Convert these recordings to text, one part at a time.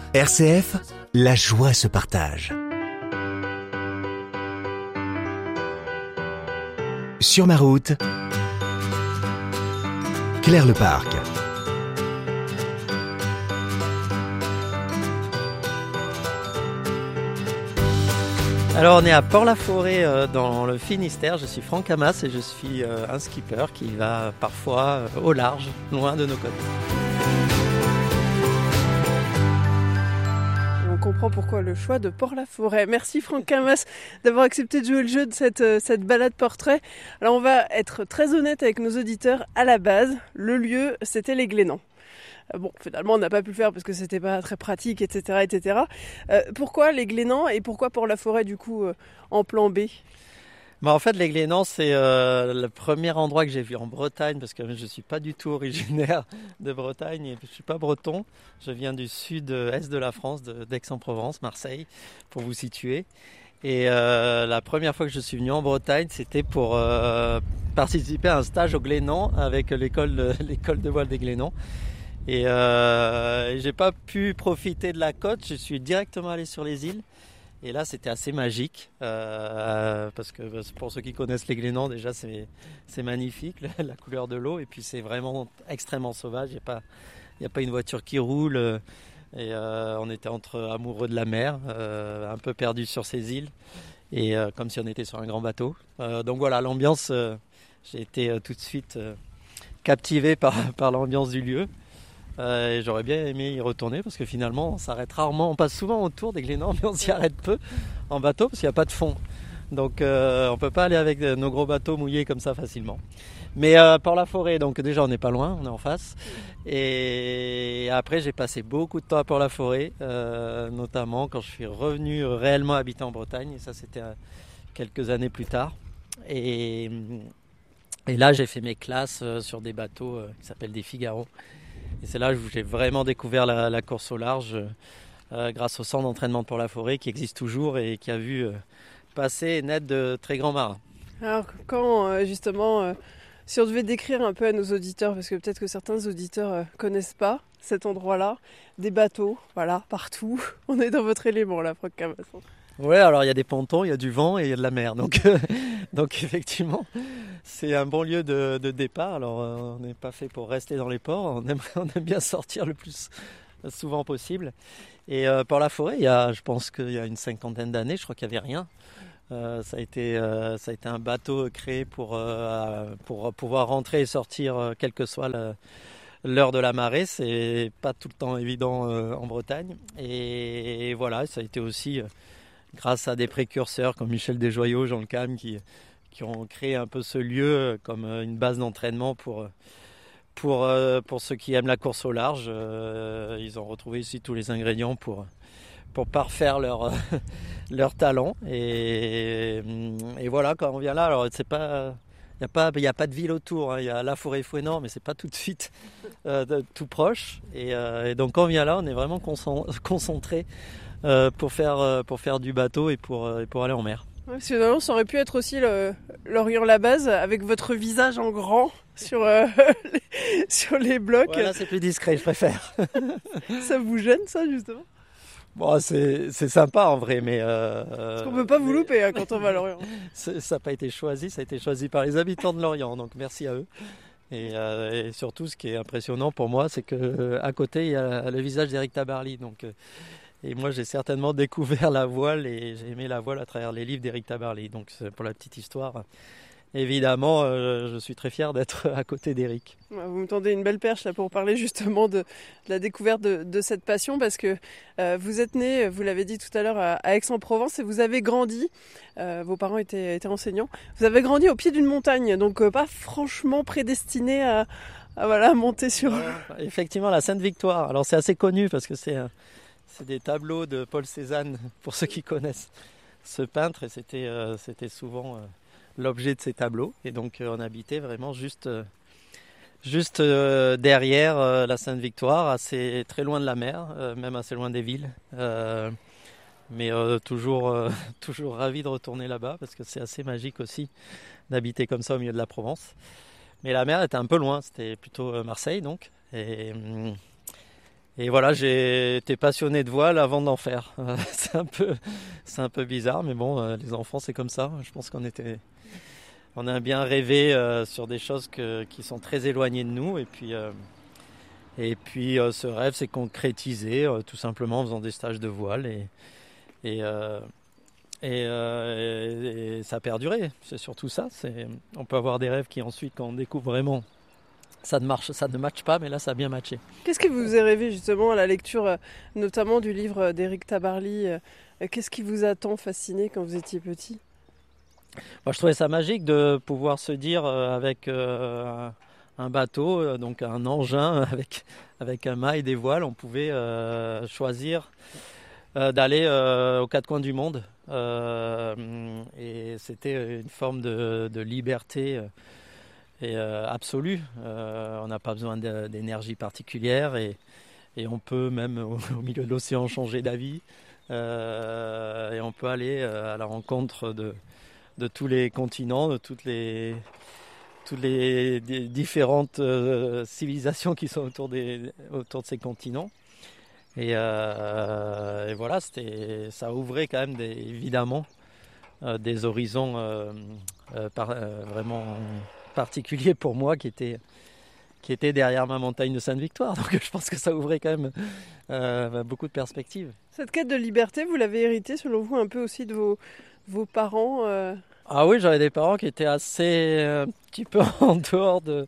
RCF, la joie se partage. Sur ma route, Claire Leparc. Alors on est à Port-la-Forêt dans le Finistère, je suis Franck Hamas et je suis un skipper qui va parfois au large, loin de nos côtes. On comprend pourquoi le choix de Port-la-Forêt. Merci Franck Hamas d'avoir accepté de jouer le jeu de cette balade portrait. Alors on va être très honnête avec nos auditeurs, à la base, le lieu c'était les Glénans. Bon, finalement, on n'a pas pu le faire parce que c'était pas très pratique, etc., etc. Pourquoi les Glénans et pourquoi Port-la-Forêt, du coup, en plan B ? En fait, les Glénans, c'est le premier endroit que j'ai vu en Bretagne parce que je ne suis pas du tout originaire de Bretagne et je ne suis pas breton. Je viens du sud-est de la France, d'Aix-en-Provence, Marseille, pour vous situer. Et la première fois que je suis venu en Bretagne, c'était pour participer à un stage au Glénans avec l'école de voile des Glénans. Et j'ai pas pu profiter de la côte, je suis directement allé sur les îles. Et là, c'était assez magique, parce que pour ceux qui connaissent les Glénans, déjà, c'est magnifique, la couleur de l'eau. Et puis, c'est vraiment extrêmement sauvage. Il n'y a pas une voiture qui roule. Et on était entre amoureux de la mer, un peu perdus sur ces îles. Et comme si on était sur un grand bateau. Donc voilà, l'ambiance, j'ai été tout de suite captivé par l'ambiance du lieu. Et j'aurais bien aimé y retourner parce que finalement on s'arrête rarement, on passe souvent autour des Glénans mais on s'y arrête peu en bateau parce qu'il n'y a pas de fond, donc on peut pas aller avec nos gros bateaux mouillés comme ça facilement. Mais Port-la-Forêt, donc déjà on n'est pas loin, on est en face, et après j'ai passé beaucoup de temps à Port-la-Forêt, notamment quand je suis revenu réellement habiter en Bretagne, et ça c'était quelques années plus tard, et là j'ai fait mes classes sur des bateaux qui s'appellent des Figaro. Et c'est là où j'ai vraiment découvert la course au large grâce au centre d'entraînement de Port-la-Forêt qui existe toujours et qui a vu passer et naître de très grands marins. Alors quand justement, si on devait décrire un peu à nos auditeurs, parce que peut-être que certains auditeurs connaissent pas cet endroit-là, des bateaux, voilà, partout, on est dans votre élément là, Franck Hamas. Ouais, alors il y a des pontons, il y a du vent et il y a de la mer, donc effectivement c'est un bon lieu de départ. Alors on n'est pas fait pour rester dans les ports, on aime bien sortir le plus souvent possible. Et Port-la-Forêt, je pense qu'il y a une cinquantaine d'années, je crois qu'il n'y avait rien. Ça a été un bateau créé pour pouvoir rentrer et sortir quelle que soit l'heure de la marée. C'est pas tout le temps évident en Bretagne. Et voilà, ça a été aussi grâce à des précurseurs comme Michel Desjoyaux, Jean Le Cam, qui ont créé un peu ce lieu comme une base d'entraînement pour ceux qui aiment la course au large. Ils ont retrouvé ici tous les ingrédients pour parfaire leur talent. Et voilà, quand on vient là, alors c'est pas... Il n'y a pas de ville autour, hein. Il y a la forêt Fouesnant, mais c'est pas tout de suite tout proche. Et donc quand on vient là, on est vraiment concentré pour faire du bateau et pour aller en mer. Ouais, parce que normalement, ça aurait pu être aussi l'Orient-la-Base avec votre visage en grand sur les blocs. Ouais, là, c'est plus discret, je préfère. Ça vous gêne, ça, justement ? Bon, c'est sympa en vrai, mais... Parce qu'on peut pas vous louper hein, quand on va à Lorient. Ça n'a pas été choisi, ça a été choisi par les habitants de Lorient, donc merci à eux. Et surtout, ce qui est impressionnant pour moi, c'est qu'à côté, il y a le visage d'Éric Tabarly. Et moi, j'ai certainement découvert la voile et j'ai aimé la voile à travers les livres d'Éric Tabarly. Donc, pour la petite histoire, évidemment, je suis très fier d'être à côté d'Éric. Vous me tendez une belle perche là pour parler justement de la découverte de cette passion parce que vous êtes né, vous l'avez dit tout à l'heure, à Aix-en-Provence et vous avez grandi, vos parents étaient enseignants, vous avez grandi au pied d'une montagne, donc pas franchement prédestiné à monter sur... Effectivement, la Sainte-Victoire. Alors, c'est assez connu parce que c'est des tableaux de Paul Cézanne, pour ceux qui connaissent ce peintre, et c'était souvent l'objet de ces tableaux. Et donc on habitait vraiment juste derrière la Sainte-Victoire, très loin de la mer, même assez loin des villes. Mais toujours ravi de retourner là-bas, parce que c'est assez magique aussi d'habiter comme ça au milieu de la Provence. Mais la mer était un peu loin, c'était plutôt Marseille donc. Et voilà, j'ai été passionné de voile avant d'en faire. C'est un peu bizarre, mais bon, les enfants, c'est comme ça. Je pense on a bien rêvé sur des choses qui sont très éloignées de nous. Et puis ce rêve s'est concrétisé tout simplement en faisant des stages de voile. Et ça a perduré. C'est surtout ça. On peut avoir des rêves qui ensuite, quand on découvre vraiment, ça ne matche pas, mais là ça a bien matché. Qu'est-ce qui vous est rêvé justement à la lecture, notamment du livre d'Éric Tabarly? Qu'est-ce qui vous a tant fasciné quand vous étiez petit? Moi, je trouvais ça magique de pouvoir se dire avec un bateau, donc un engin avec un mât et des voiles, on pouvait choisir d'aller aux quatre coins du monde. Et c'était une forme de liberté absolue. On n'a pas besoin d'énergie particulière et on peut même au milieu de l'océan changer d'avis. Et on peut aller à la rencontre de tous les continents, de toutes les différentes civilisations qui sont autour de ces continents. Et voilà, ça ouvrait quand même évidemment des horizons vraiment particuliers pour moi qui étaient derrière ma montagne de Sainte-Victoire. Donc je pense que ça ouvrait quand même beaucoup de perspectives. Cette quête de liberté, vous l'avez héritée selon vous un peu aussi de vos parents? Ah oui, j'avais des parents qui étaient assez un petit peu en dehors de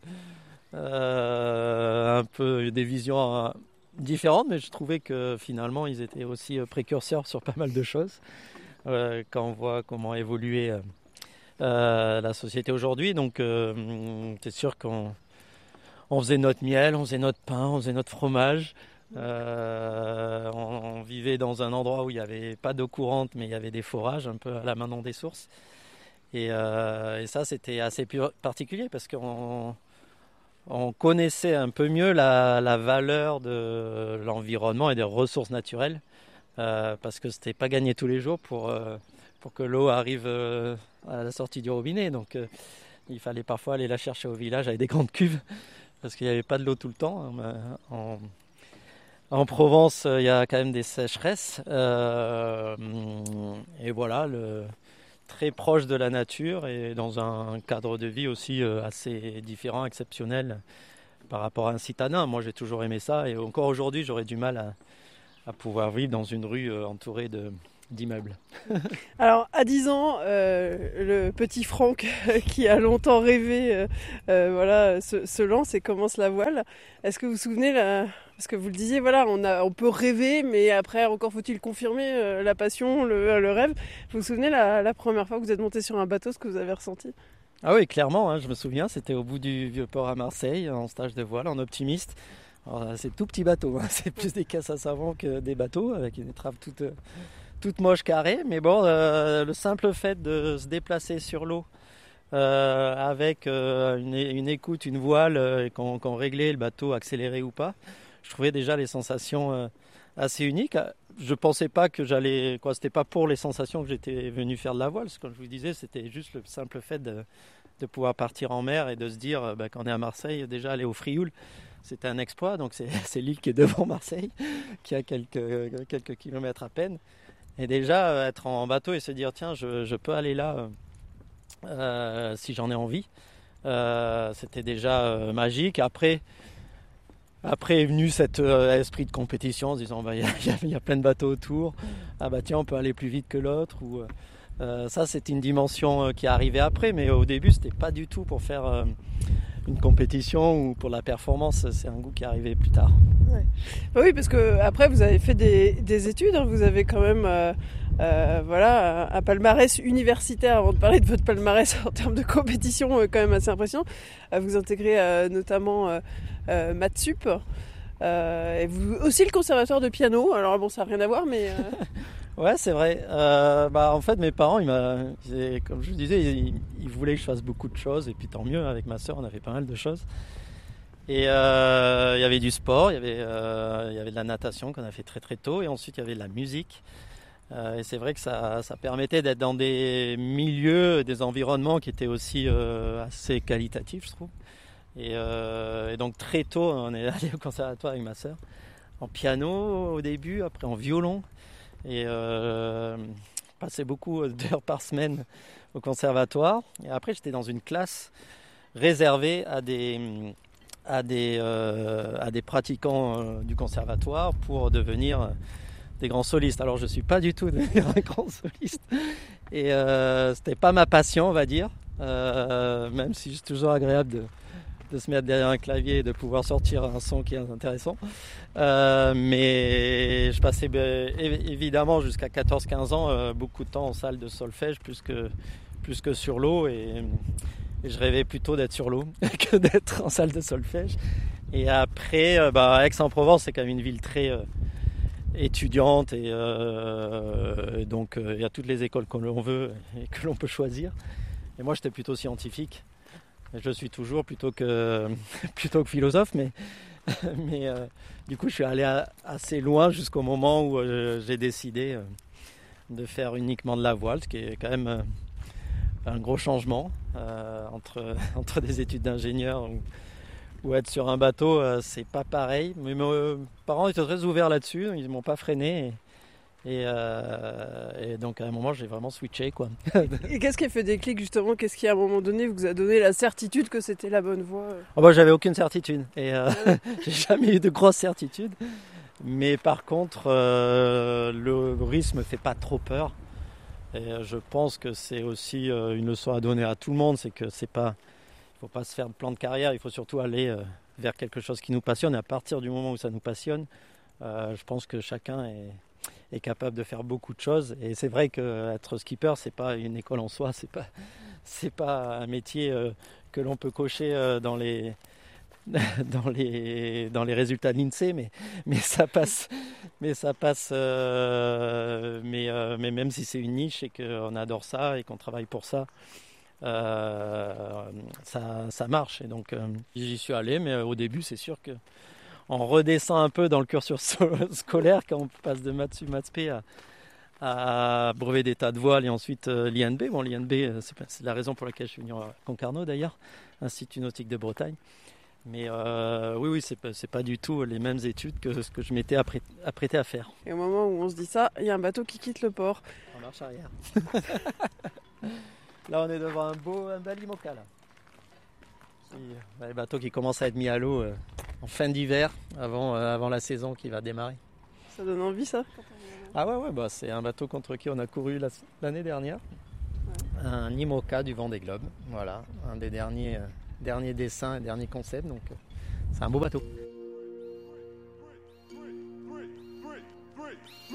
un peu des visions différentes, mais je trouvais que finalement ils étaient aussi précurseurs sur pas mal de choses quand on voit comment évoluer la société aujourd'hui. Donc c'est sûr qu'on faisait notre miel, on faisait notre pain, on faisait notre fromage. On vivait dans un endroit où il n'y avait pas d'eau courante, mais il y avait des forages un peu à la main dans des sources. Et ça, c'était assez particulier parce qu'on connaissait un peu mieux la valeur de l'environnement et des ressources naturelles parce que c'était pas gagné tous les jours pour que l'eau arrive à la sortie du robinet. Donc il fallait parfois aller la chercher au village avec des grandes cuves parce qu'il n'y avait pas de l'eau tout le temps. En Provence, il y a quand même des sécheresses. Et voilà, très proche de la nature et dans un cadre de vie aussi assez différent, exceptionnel par rapport à un citadin. Moi, j'ai toujours aimé ça et encore aujourd'hui, j'aurais du mal à pouvoir vivre dans une rue entourée d'immeubles. Alors, à 10 ans, le petit Franck qui a longtemps rêvé se lance et commence la voile. Est-ce que vous vous souvenez, parce que vous le disiez, voilà, on peut rêver, mais après, encore faut-il confirmer la passion, le rêve. Vous vous souvenez la première fois que vous êtes monté sur un bateau, ce que vous avez ressenti? Ah oui, clairement, hein, je me souviens, c'était au bout du Vieux-Port à Marseille, en stage de voile, en optimiste. Alors, c'est tout petit bateau, hein, c'est plus des casses à savon que des bateaux, avec une étrave toute moche carrée, mais bon, le simple fait de se déplacer sur l'eau avec une écoute, une voile, et qu'on réglait le bateau accéléré ou pas, je trouvais déjà les sensations assez uniques. Je pensais pas que c'était pas pour les sensations que j'étais venu faire de la voile, parce que comme je vous disais, c'était juste le simple fait de pouvoir partir en mer et de se dire, quand on est à Marseille, déjà aller au Frioul, c'était un exploit. Donc c'est l'île qui est devant Marseille, qui a quelques kilomètres à peine. Et déjà, être en bateau et se dire, tiens, je peux aller là si j'en ai envie. C'était déjà magique. Après est venu cet esprit de compétition en se disant, il y a plein de bateaux autour. Ah bah tiens, on peut aller plus vite que l'autre. Ça, c'était une dimension qui est arrivée après. Mais au début, c'était pas du tout pour faire une compétition ou pour la performance. C'est un goût qui est arrivé plus tard. Ouais. Bah oui, parce que après vous avez fait des études, hein, vous avez quand même un palmarès universitaire, avant de parler de votre palmarès en termes de compétition quand même assez impressionnant. Vous intégrez notamment Mathsup, et vous aussi le conservatoire de piano. Alors bon, ça n'a rien à voir, mais ouais, c'est vrai. En fait, mes parents, comme je vous disais, ils voulaient que je fasse beaucoup de choses, et puis tant mieux. Avec ma sœur, on a fait pas mal de choses. Et il y avait du sport, il y avait de la natation qu'on a fait très très tôt, et ensuite il y avait de la musique. Et c'est vrai que ça permettait d'être dans des milieux, des environnements qui étaient aussi assez qualitatifs, je trouve. Et donc très tôt, on est allé au conservatoire avec ma sœur en piano au début, après en violon. Et passais beaucoup d'heures par semaine au conservatoire. Et après, j'étais dans une classe réservée à des pratiquants du conservatoire pour devenir des grands solistes. Alors, je ne suis pas du tout devenu un grand soliste. Et c'était pas ma passion, on va dire. Même si c'est toujours agréable de se mettre derrière un clavier et de pouvoir sortir un son qui est intéressant. Mais je passais évidemment jusqu'à 14-15 ans beaucoup de temps en salle de solfège plus que sur l'eau et je rêvais plutôt d'être sur l'eau que d'être en salle de solfège. Et après, Aix-en-Provence, c'est quand même une ville très étudiante et donc il y a toutes les écoles que l'on veut et que l'on peut choisir. Et moi, j'étais plutôt scientifique. Je le suis toujours plutôt que philosophe, mais du coup je suis allé assez loin jusqu'au moment où j'ai décidé de faire uniquement de la voile, ce qui est quand même un gros changement entre des études d'ingénieur ou être sur un bateau, c'est pas pareil. Mais mes parents étaient très ouverts là-dessus, ils m'ont pas freiné. Et donc à un moment j'ai vraiment switché quoi. Et qu'est-ce qui a fait déclic justement? Qu'est-ce qui à un moment donné vous a donné la certitude que c'était la bonne voie? J'avais aucune certitude et j'ai jamais eu de grosse certitude. Mais par contre le risque me fait pas trop peur. Et je pense que c'est aussi une leçon à donner à tout le monde, c'est que il faut pas se faire de plan de carrière, il faut surtout aller vers quelque chose qui nous passionne. Et à partir du moment où ça nous passionne, je pense que chacun est capable de faire beaucoup de choses. Et c'est vrai qu'être skipper, c'est pas une école en soi, c'est pas un métier que l'on peut cocher dans les résultats de l'INSEE, mais ça passe. Mais même si c'est une niche et qu'on adore ça et qu'on travaille pour ça, ça marche. Et donc j'y suis allé, mais au début, c'est sûr que on redescend un peu dans le cursus scolaire quand on passe de maths sup, maths p à brevet d'état de voile et ensuite l'INB. Bon, l'INB, c'est la raison pour laquelle je suis venu à Concarneau d'ailleurs, Institut nautique de Bretagne. Mais oui, c'est pas du tout les mêmes études que ce que je m'étais apprêté à faire. Et au moment où on se dit ça, il y a un bateau qui quitte le port. En marche arrière. Là, on est devant un bel IMOCA là. Le bateau qui commence à être mis à l'eau en fin d'hiver, avant la saison qui va démarrer. Ça donne envie ça? Ah ouais, c'est un bateau contre qui on a couru l'année dernière. Ouais. Un IMOCA du Vendée Globe, voilà, un des derniers dessins et derniers concepts, donc c'est un beau bateau.